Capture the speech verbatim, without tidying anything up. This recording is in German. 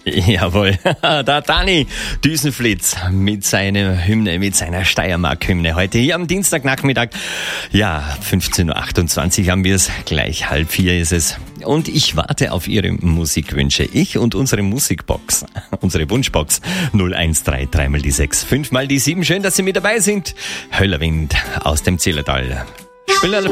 Jawohl, der Dani Düsenflitz mit seiner Hymne, mit seiner Steiermark-Hymne heute hier am Dienstagnachmittag. Ja, fünfzehn Uhr achtundzwanzig haben wir es, gleich halb vier ist es. Und ich warte auf Ihre Musikwünsche. Ich und unsere Musikbox, unsere Wunschbox null eins drei drei mal die sechs, fünf mal die sieben. Schön, dass Sie mit dabei sind. Höllerwind aus dem Zillertal. Spielen